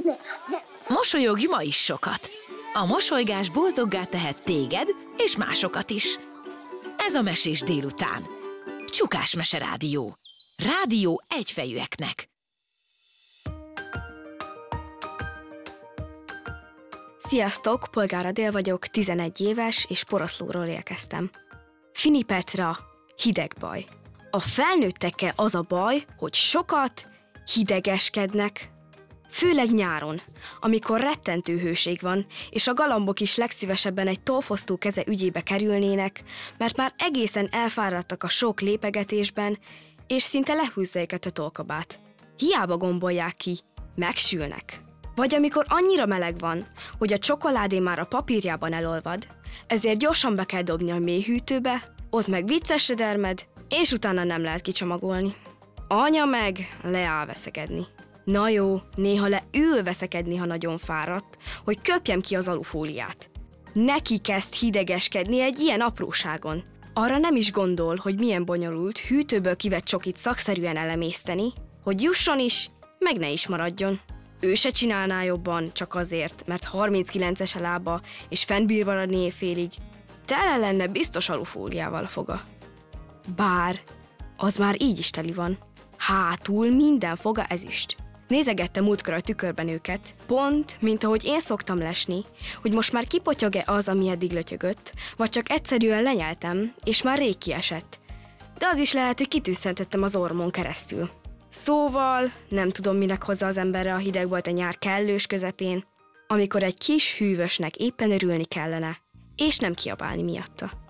Mosolyogj ma is sokat. A mosolygás boldoggá tehet téged és másokat is. Ez a Mesés délután. Csukás Mese Rádió. Rádió egyfejűeknek. Sziasztok, Polgár Adél vagyok, 11 éves, és Poroszlóról érkeztem. Fini Petra, hidegbaj. A felnőttekkel az a baj, hogy sokat hidegeskednek. Főleg nyáron, amikor rettentő hőség van, és a galambok is legszívesebben egy tollfosztó keze ügyébe kerülnének, mert már egészen elfáradtak a sok lépegetésben, és szinte lehúzza őket a tollkabát. Hiába gombolják ki, megsülnek. Vagy amikor annyira meleg van, hogy a csokoládé már a papírjában elolvad, ezért gyorsan be kell dobni a mélyhűtőbe, ott meg viccesre dermed, és utána nem lehet kicsomagolni. Anya meg leáll veszekedni. Na jó, néha leül veszekedni, ha nagyon fáradt, hogy köpjem ki az alufóliát. Neki kezd hidegeskedni egy ilyen apróságon. Arra nem is gondol, hogy milyen bonyolult hűtőből kivett csokit szakszerűen elemészteni, hogy jusson is, meg ne is maradjon. Ő se csinálná jobban, csak azért, mert 39-es a lába, és fennbír maradni éjfélig. Tele lenne biztos alufóliával a foga. Bár az már így is teli van. Hátul minden foga ezüst. Nézegettem múltkor a tükörben őket, pont, mint ahogy én szoktam lesni, hogy most már kipotyog-e az, ami eddig lötyögött, vagy csak egyszerűen lenyeltem, és már rég kiesett. De az is lehet, hogy kitűszentettem az ormon keresztül. Szóval nem tudom, minek hozza az emberre a hideg volt a nyár kellős közepén, amikor egy kis hűvösnek éppen örülni kellene, és nem kiabálni miatta.